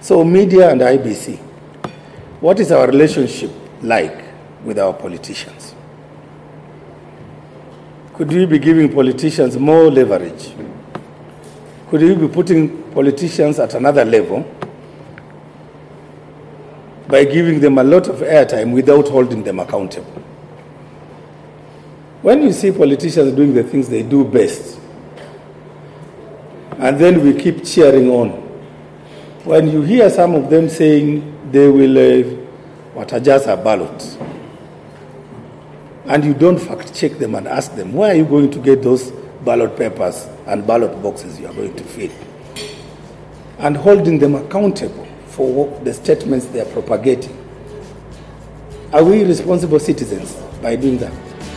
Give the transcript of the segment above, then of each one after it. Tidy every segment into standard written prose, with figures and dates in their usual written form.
So media and IBC, what is our relationship like with our politicians? Could we be giving politicians more leverage? Could we be putting politicians at another level by giving them a lot of airtime without holding them accountable? When you see politicians doing the things they do best, and then we keep cheering on, when you hear some of them saying they will adjust a ballot, and you don't fact check them and ask them, where are you going to get those ballot papers and ballot boxes you are going to fill? And holding them accountable for the statements they are propagating. Are we responsible citizens by doing that?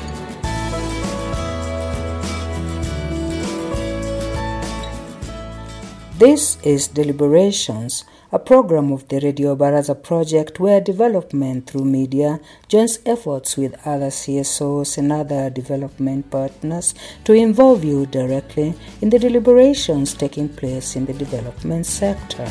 This is Deliberations, a program of the Radio Baraza project where development through media joins efforts with other CSOs and other development partners to involve you directly in the deliberations taking place in the development sector.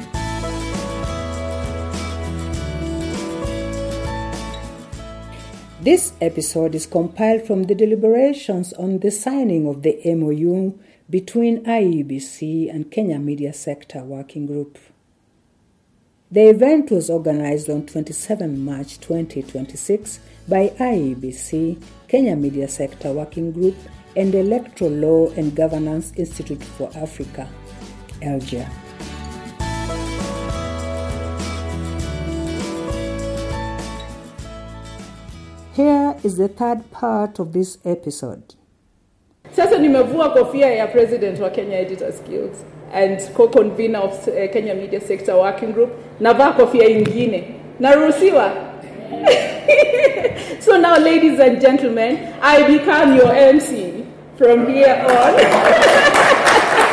This episode is compiled from the deliberations on the signing of the MOU between IEBC and Kenya Media Sector Working Group. The event was organized on 27 March 2026 by IEBC, Kenya Media Sector Working Group, and Electoral Law and Governance Institute for Africa, ELGIA. Here is the third part of this episode. Sasa nimevua kofia ya president wa Kenya Editors Guild and co-convener of Kenya Media Sector Working Group. Navaa kofia ingine. Naruhusiwa? So now, ladies and gentlemen, I become your MC from here on.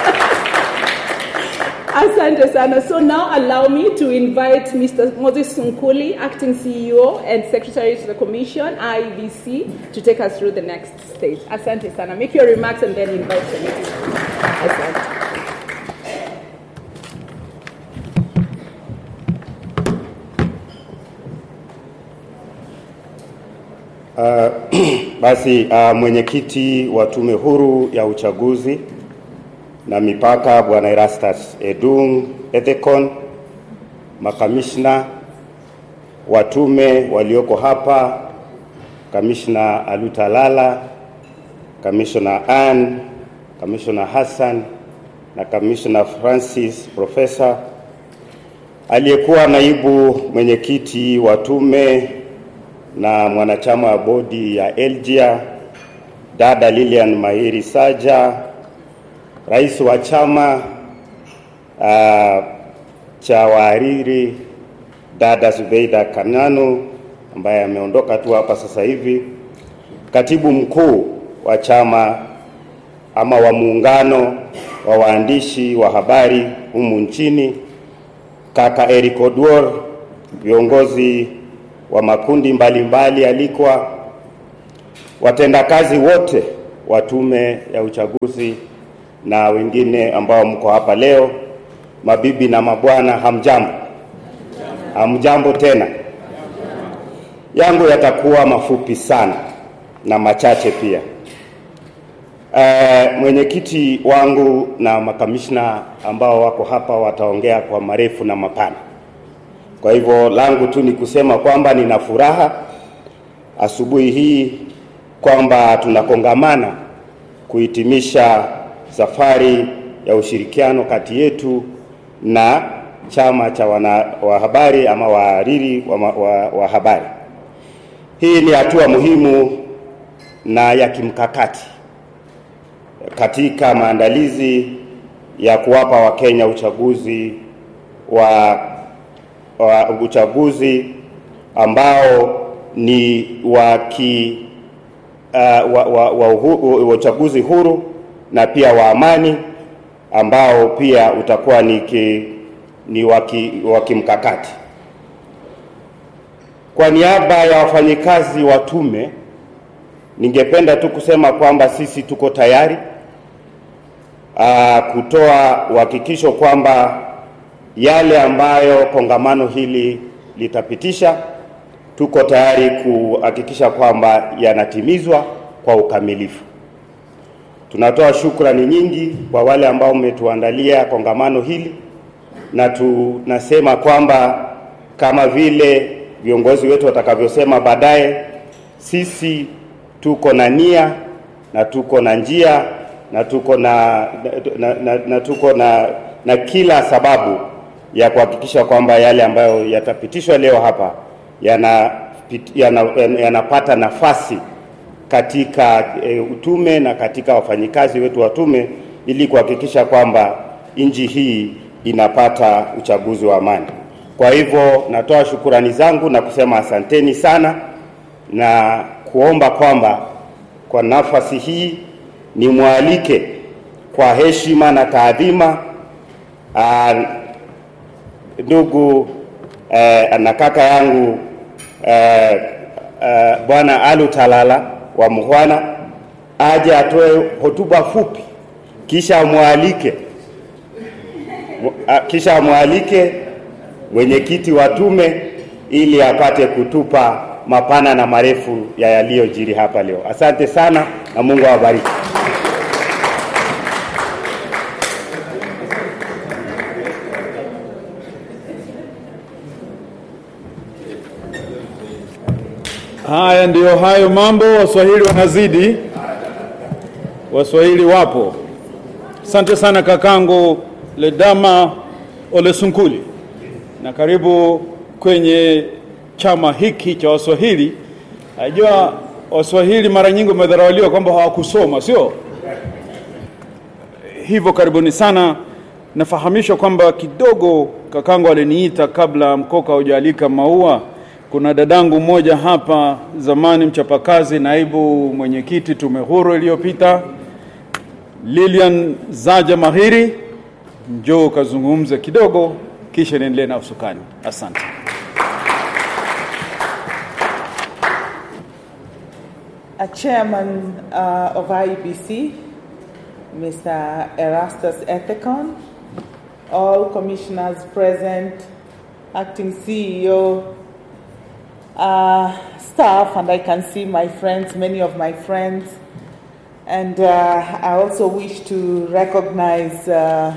Asante sana. So now allow me to invite Mr. Moses Sunkuli, Acting CEO and Secretary to the Commission, IEBC, to take us through the next stage. Asante sana. Make your remarks and then invite the meeting. Asante. Basi mwenyekiti wa Tume Huru ya Uchaguzi na Mipaka Bwana Erastus Edung Ethekon, makamishna wa tume walioko hapa, Kamishna Aluta Lala, Kamishna Ann, Kamishna Hassan na Kamishna Francis Professor, aliyekuwa naibu mwenyekiti wa tume na mwanachama wa bodi ya ELGIA dada Lilian Mahiri Saja, rais wa chama cha wahariri dada Zubeida Kananu ambaye ameondoka tu hapa sasa hivi, katibu mkuu wa chama ama wa muungano wa waandishi wa habari humu nchini kaka Eric Oduor, viongozi wa makundi mbalimbali alikwa, watendakazi wote wa tume ya uchaguzi na wengine ambao mko hapa leo, mabibi na mabwana, hamjambo. Hamjambo tena. Yangu yatakuwa mafupi sana na machache pia. Mwenyekiti wangu na makamishna ambao wako hapa wataongea kwa marefu na mapana. Kwa hivyo langu tu ni kusema kwamba nina furaha asubuhi hii kwamba tunakongamana kuhitimisha safari ya ushirikiano kati yetu na chama cha wanahabari ama wahariri wa habari. Hii ni hatua muhimu na ya kimkakati katika maandalizi ya kuwapa Wakenya uchaguzi uchaguzi ambao ni uchaguzi huru na pia wa amani, ambao pia utakuwa ni wa kimkakati. Kwa niaba ya wafanyikazi wa tume, ningependa tu kusema kwamba sisi tuko tayari kutoa uhakikisho kwamba yale ambayo kongamano hili litapitisha, tuko tayari kuhakikisha kwamba yanatimizwa kwa ukamilifu. Tunatoa shukrani nyingi kwa wale ambao umetuandalia kongamano hili, na tunasema kwamba kama vile viongozi wetu watakavyosema baadaye, sisi tuko na nia na tuko na njia na tuko na kila sababu ya kuhakikisha kwamba yale ambayo yatapitishwa leo hapa yanapata nafasi katika utume na katika wafanyikazi wetu wa tume, ili kuhakikisha kwamba nchi hii inapata uchaguzi wa amani. Kwa hivyo natoa shukurani zangu na kusema asanteni sana, na kuomba kwamba kwa nafasi hii nimwalike kwa heshima na taadhima ndugu na kaka yangu Bwana Alu Talala wa Muhwana aje atoe hotuba fupi, kisha amwalike mwenyekiti wa tume ili apate kutupa mapana na marefu ya yaliyojiri hapa leo. Asante sana na Mungu awabariki. Haya ndio hayo mambo. Waswahili wanazidi, Waswahili wapo. Asante sana kakangu Ledama Ole Sunkuli, na karibu kwenye chama hiki cha Waswahili. Najua Waswahili mara nyingi wamedharauliwa kwamba hawakusoma, sio hivyo? Karibuni sana. Nafahamishwa kwamba kidogo kakangu aliniita kabla mkoka hujalika maua. Kuna dadangu mmoja hapa zamani, mchapakazi, naibu mwenyekiti tume huru iliyopita, Lilian Zaja Mahiri, njoo kazungumze kidogo kisha niendelee na usukani. Asante. A chairman of IEBC, Mr. Erastus Ethekon, all commissioners present, acting CEO, staff, and I can see my friends, many of my friends. And I also wish to recognize the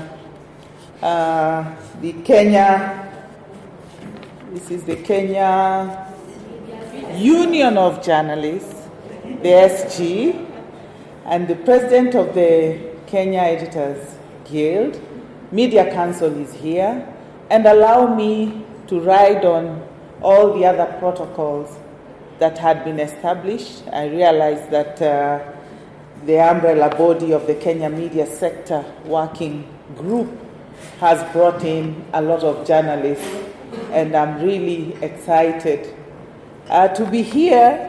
Kenya, this is the Kenya Union of Journalists, the SG, and the president of the Kenya Editors Guild. Media Council is here, and allow me to ride on all the other protocols that had been established. I realized that the umbrella body of the Kenya Media Sector Working Group has brought in a lot of journalists, and I'm really excited to be here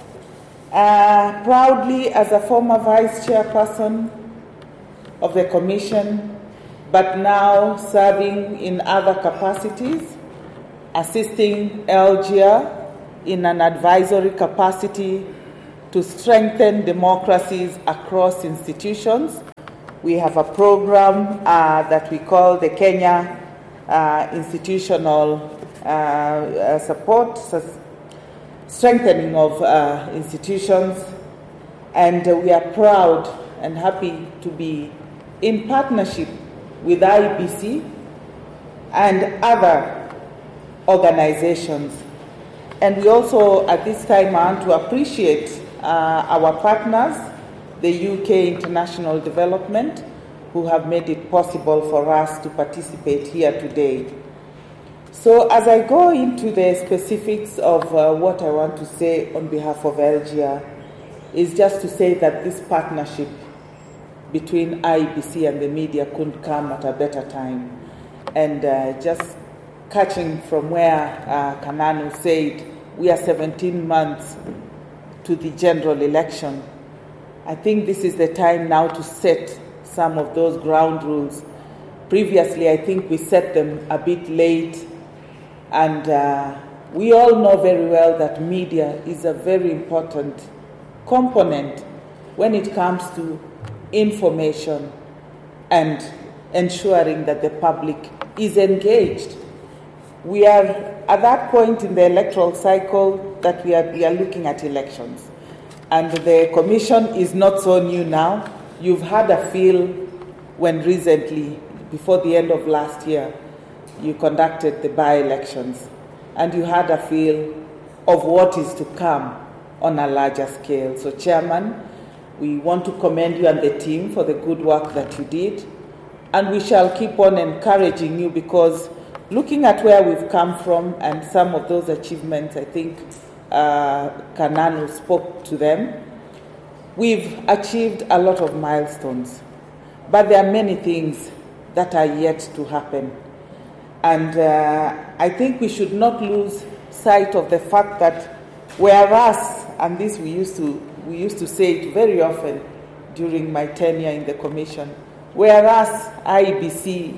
proudly as a former vice chairperson of the commission, but now serving in other capacities, assisting Algeria in an advisory capacity to strengthen democracies across institutions. We have a program that we call the Kenya Institutional Support, Strengthening of Institutions, and we are proud and happy to be in partnership with IEBC and other organizations. And we also at this time want to appreciate our partners, the UK International Development, who have made it possible for us to participate here today. So as I go into the specifics of what I want to say on behalf of Algeria, is just to say that this partnership between IEBC and the media couldn't come at a better time. And just catching from where Kananu said, we are 17 months to the general election. I think this is the time now to set some of those ground rules. Previously, I think we set them a bit late, and we all know very well that media is a very important component when it comes to information and ensuring that the public is engaged. We are at that point in the electoral cycle that we are looking at elections. And the commission is not so new now. You've had a feel when recently, before the end of last year, you conducted the by-elections, and you had a feel of what is to come on a larger scale. So, Chairman, we want to commend you and the team for the good work that you did, and we shall keep on encouraging you, because looking at where we've come from and some of those achievements, I think Kananu spoke to them, we've achieved a lot of milestones, but there are many things that are yet to happen. And I think we should not lose sight of the fact that whereas, and this we used to say it very often during my tenure in the commission, whereas IEBC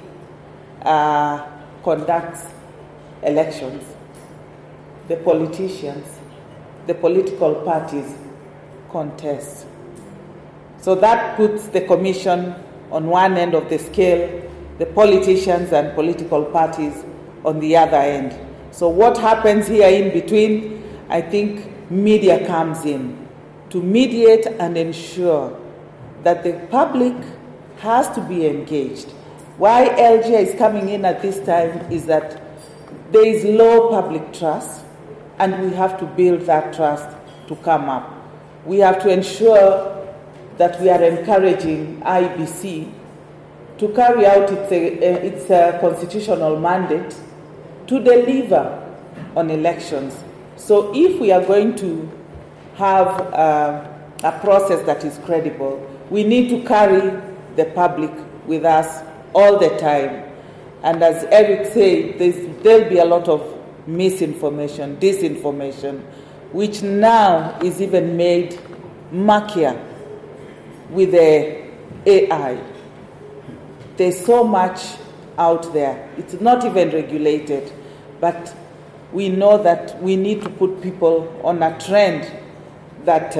conducts elections, the politicians, the political parties contest. So that puts the commission on one end of the scale, the politicians and political parties on the other end. So what happens here in between, I think media comes in to mediate and ensure that the public has to be engaged. Why LGA is coming in at this time is that there is low public trust, and we have to build that trust to come up. We have to ensure that we are encouraging IEBC to carry out its constitutional mandate to deliver on elections. So if we are going to have a process that is credible, we need to carry the public with us all the time. And as Eric said, there'll be a lot of misinformation, disinformation, which now is even made murkier with the AI. There's so much out there. It's not even regulated, but we know that we need to put people on a trend that,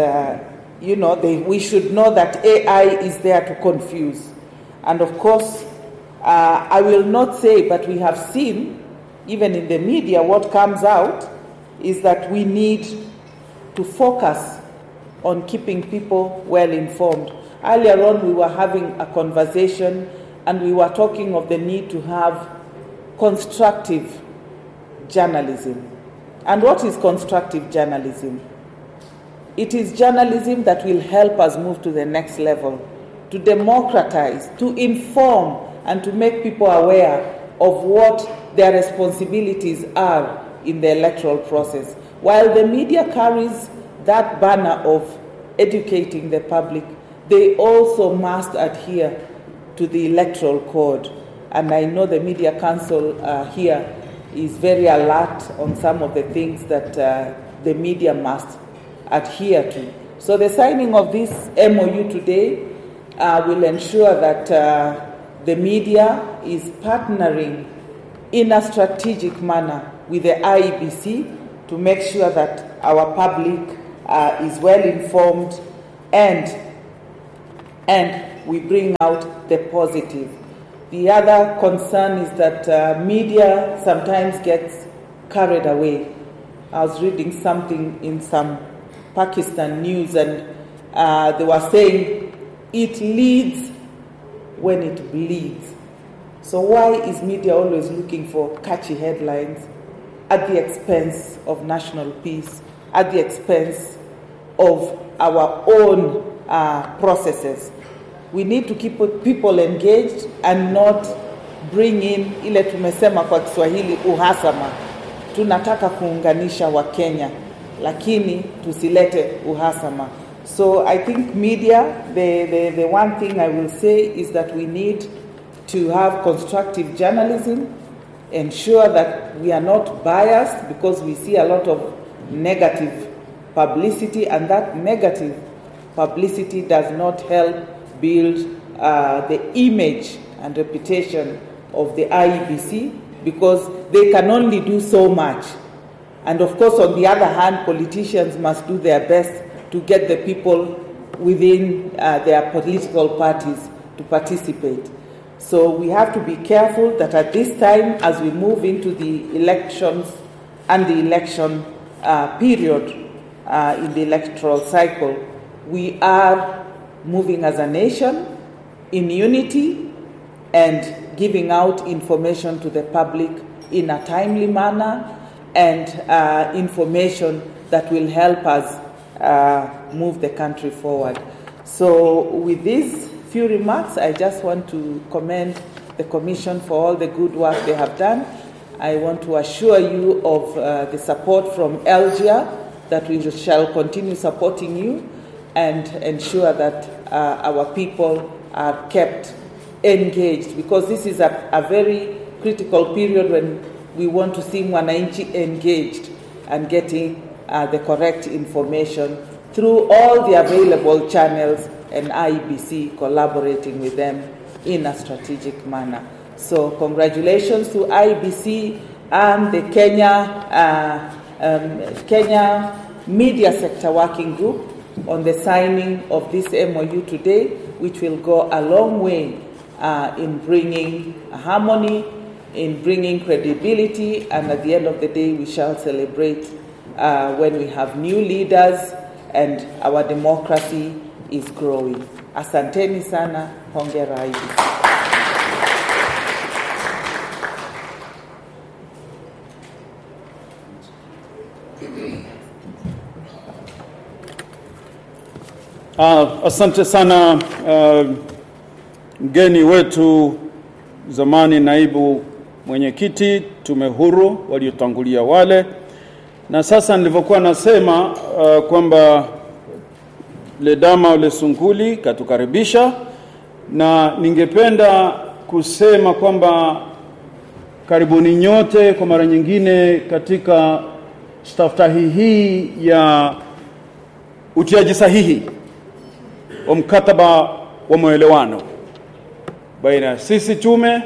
we should know that AI is there to confuse. And of course, I will not say, but we have seen, even in the media, what comes out is that we need to focus on keeping people well informed. Earlier on, we were having a conversation and we were talking of the need to have constructive journalism. And what is constructive journalism? It is journalism that will help us move to the next level, to democratize, to inform, and to make people aware of what their responsibilities are in the electoral process. While the media carries that banner of educating the public, they also must adhere to the electoral code. And I know the Media Council here is very alert on some of the things that the media must adhere to. So the signing of this MOU today will ensure that the media is partnering in a strategic manner with the IEBC to make sure that our public is well informed and we bring out the positive. The other concern is that media sometimes gets carried away. I was reading something in some Pakistan news, and they were saying it leads when it bleeds. So why is media always looking for catchy headlines at the expense of national peace, at the expense of our own processes? We need to keep people engaged and not bring in ile tumesema kwa Kiswahili uhasama. Tunataka kuunganisha wa Kenya, lakini tusilete uhasama. So I think media, the one thing I will say is that we need to have constructive journalism, ensure that we are not biased, because we see a lot of negative publicity, and that negative publicity does not help build the image and reputation of the IEBC, because they can only do so much. And of course, on the other hand, politicians must do their best to get the people within their political parties to participate. So we have to be careful that at this time, as we move into the elections and the election period in the electoral cycle, we are moving as a nation in unity and giving out information to the public in a timely manner and information that will help us move the country forward. So with these few remarks, I just want to commend the Commission for all the good work they have done. I want to assure you of the support from Algia, that we shall continue supporting you and ensure that our people are kept engaged, because this is a very critical period when we want to see Mwananchi engaged and getting the correct information through all the available channels, and IEBC collaborating with them in a strategic manner. So congratulations to IEBC and the Kenya Media Sector Working Group on the signing of this MOU today, which will go a long way in bringing harmony, in bringing credibility, and at the end of the day, we shall celebrate when we have new leaders and our democracy is growing. Asanteni sana, hongera IEBC. Asante sana mgeni wetu, zamani naibu mwenyekiti tume huru waliotangulia wale. Na sasa nilivyokuwa nasema kwamba Ledama Ole Sunkuli katukaribisha, na ningependa kusema kwamba karibuni nyote kwa mara nyingine katika staftahi hii ya utiaji sahihi wa mkataba wa maelewano baina sisi tume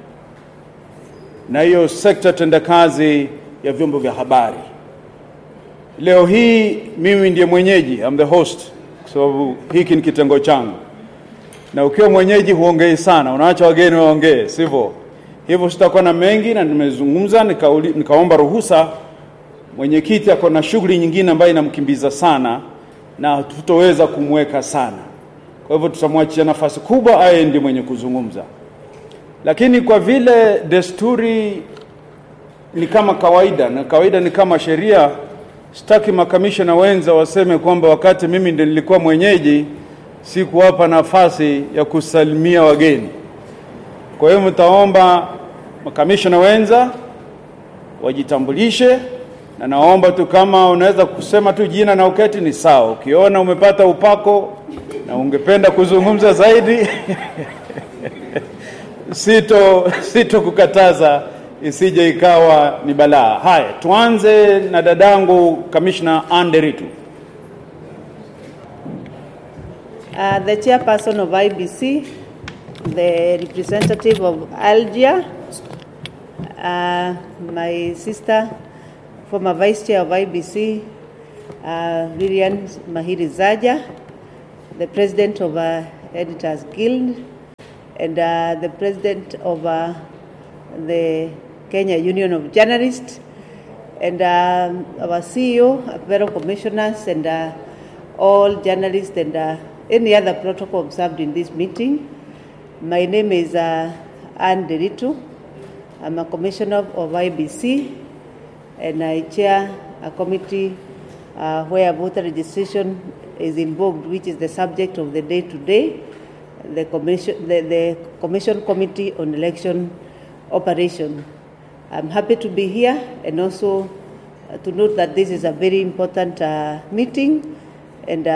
na hiyo sekta tendakazi ya vyombo vya habari. Leo hii mimi ndiye mwenyeji, I'm the host, sababu hiki ni kitengo changu. Na ukiwa mwenyeji huongei sana, unaacha wageni waongee, sivyo? Hivyo sitakuwa na mengi, na nimezungumza nikaomba ruhusa. Mwenyekiti ako na shughuli nyingine ambayo inamkimbiza sana na tutoweza kumweka sana. Kwa hivyo tutamwachia nafasi kubwa aye ndiye mwenye kuzungumza. Lakini kwa vile desturi ni kama kawaida, na kawaida ni kama sheria, sitaki makamishna wenza waseme kwamba wakati mimi ndiye nilikuwa mwenyeji sikuwapa nafasi ya kusalimia wageni. Kwa hiyo mtaomba makamishna wenza wajitambulishe, na naomba tu kama unaweza kusema tu jina na uketi ni sawa. Ukiona umepata upako na ungependa kuzungumza zaidi sito kukataza, isije ikawa ni balaa. Haya, tuanze na dadangu Commissioner Anne Nderitu. The chairperson of IEBC, the representative of Algia, my sister, former vice chair of IEBC, Lilian Mahiri Zaja, the president of Editors Guild, and the president of the Kenya Union of Journalists, and our CEO, fellow commissioners, and all journalists, and any other protocol observed in this meeting. My name is Anne Nderitu. I'm a commissioner of IEBC, and I chair a committee where voter registration is involved, which is the subject of the day today, the Commission Committee on Election Operation. I'm happy to be here, and also to note that this is a very important meeting, and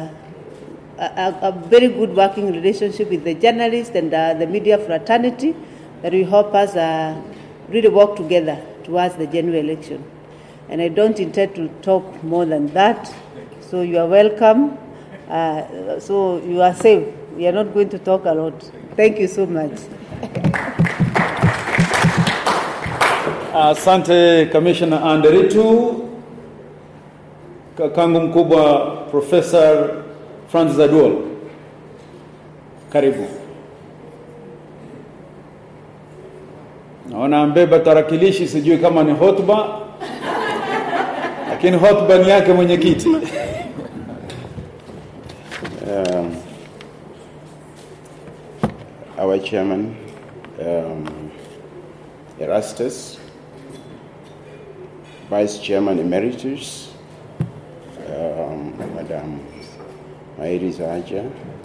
a very good working relationship with the journalists and the media fraternity that will help us really work together towards the general election. And I don't intend to talk more than that. So you are welcome. So you are safe. We are not going to talk a lot. Thank you so much. Asante Commissioner Anne Nderitu. Kakangu mkubwa Professor Francis Aduol. Karibu. Naona mbeba tarakilishi, sijui kama ni hotuba, lakini hotuba ni yake mwenyekiti. Our chairman, Erastus, Vice Chairman Emeritus, Madam Mahiri Zaja,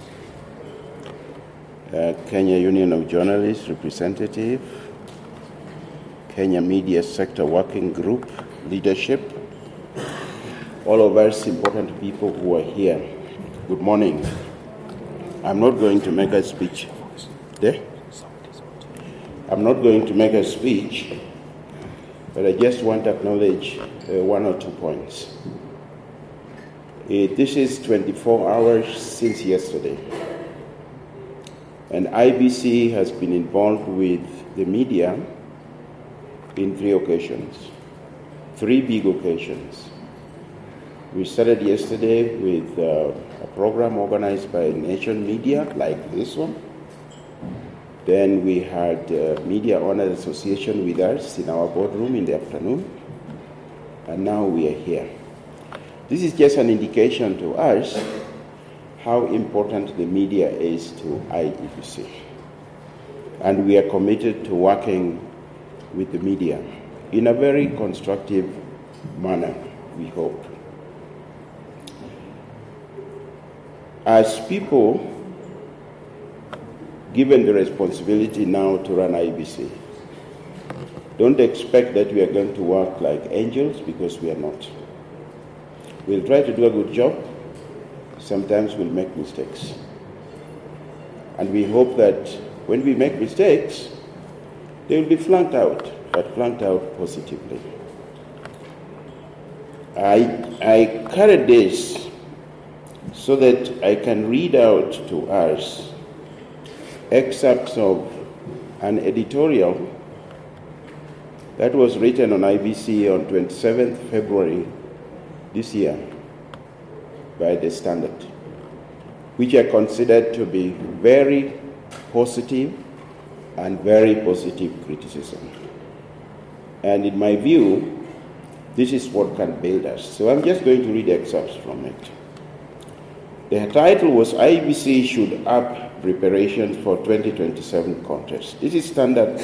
Kenya Union of Journalists representative, Kenya Media Sector Working Group leadership, all of us important people who are here. Good morning. I'm not going to make a speech. There? I'm not going to make a speech, but I just want to acknowledge one or 2 points. This is 24 hours since yesterday, and IBC has been involved with the media in 3 occasions, 3 big occasions. We started yesterday with a program organized by Nation Media, like this one. Then we had Media Owners Association with us in our boardroom in the afternoon, and now we are here. This is just an indication to us how important the media is to IEBC. And we are committed to working with the media in a very constructive manner, we hope. As people given the responsibility now to run IBC, don't expect that we are going to work like angels, because we are not. We'll try to do a good job. Sometimes we'll make mistakes. And we hope that when we make mistakes, they will be flanked out, but flanked out positively. I carried this so that I can read out to us excerpts of an editorial that was written on IBC on 27th February this year by The Standard, which I considered to be very positive and very positive criticism. And in my view, this is what can build us. So I'm just going to read excerpts from it. The title was IBC Should Up Preparations for 2027 Contest. This is Standard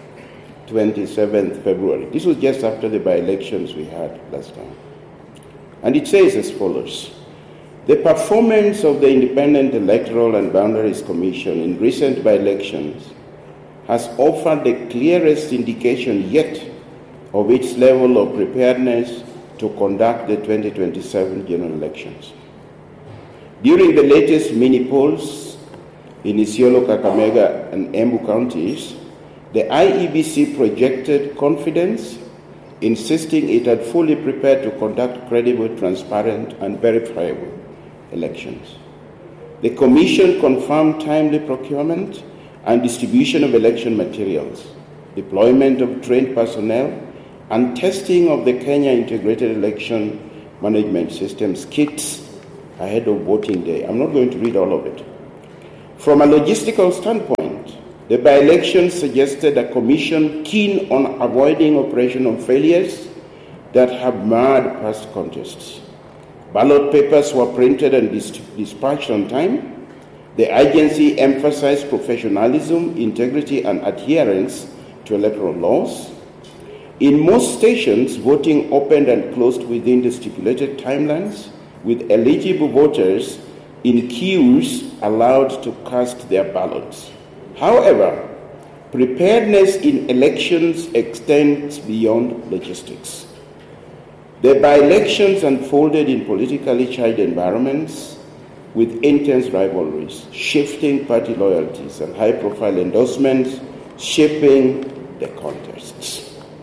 27th February. This was just after the by-elections we had last time. And it says as follows: the performance of the Independent Electoral and Boundaries Commission in recent by-elections has offered the clearest indication yet of its level of preparedness to conduct the 2027 general elections. During the latest mini-polls in Isiolo, Kakamega, and Embu counties, the IEBC projected confidence, insisting it had fully prepared to conduct credible, transparent, and verifiable elections. The Commission confirmed timely procurement and distribution of election materials, deployment of trained personnel, and testing of the Kenya Integrated Election Management Systems kits ahead of voting day. I'm not going to read all of it. From a logistical standpoint, the by-election suggested a commission keen on avoiding operational failures that have marred past contests. Ballot papers were printed and dispatched on time. The agency emphasized professionalism, integrity, and adherence to electoral laws. In most stations, voting opened and closed within the stipulated timelines, with eligible voters in queues allowed to cast their ballots. However, preparedness in elections extends beyond logistics. The by-elections unfolded in politically charged environments with intense rivalries, shifting party loyalties, and high-profile endorsements shaping the contests.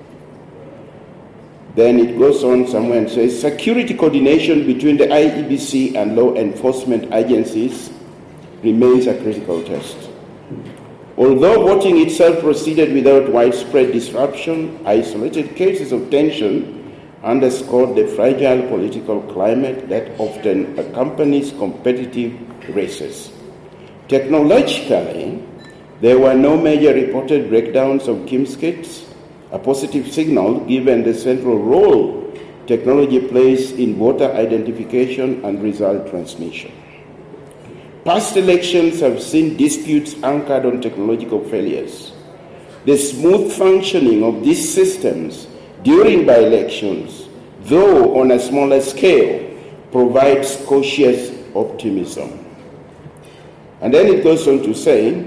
Then it goes on somewhere and says, security coordination between the IEBC and law enforcement agencies remains a critical test. Although voting itself proceeded without widespread disruption, isolated cases of tension underscored the fragile political climate that often accompanies competitive races. Technologically, There were no major reported breakdowns of KIMS kits, a positive signal given the central role technology plays in voter identification and result transmission. Past elections have seen disputes anchored on technological failures. The smooth functioning of these systems during by-elections, though on a smaller scale, provides cautious optimism. And then it goes on to say,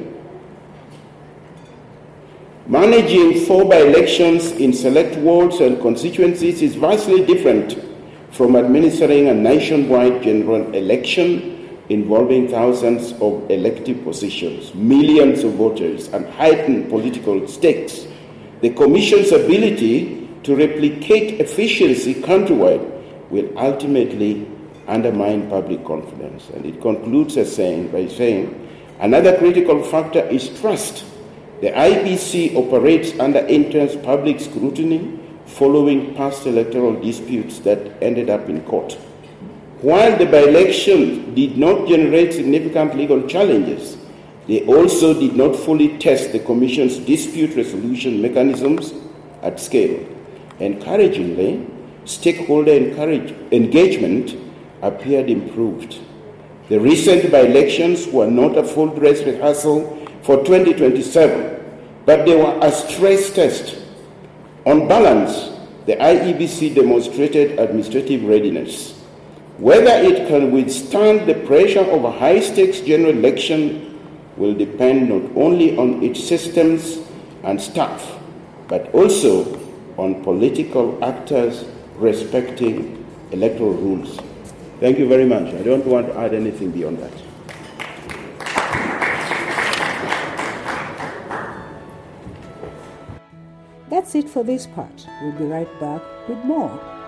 managing 4 by-elections in select wards and constituencies is vastly different from administering a nationwide general election involving thousands of elective positions, millions of voters, and heightened political stakes. The Commission's ability to replicate efficiency countrywide will ultimately undermine public confidence. And it concludes by saying, another critical factor is trust. The IEBC operates under intense public scrutiny following past electoral disputes that ended up in court. While the by-election did not generate significant legal challenges, they also did not fully test the Commission's dispute resolution mechanisms at scale. Encouragingly, stakeholder engagement appeared improved. The recent by-elections were not a full dress rehearsal for 2027, but they were a stress test. On balance, the IEBC demonstrated administrative readiness. Whether it can withstand the pressure of a high-stakes general election will depend not only on its systems and staff, but also on political actors respecting electoral rules. Thank you very much. I don't want to add anything beyond that. That's it for this part. We'll be right back with more.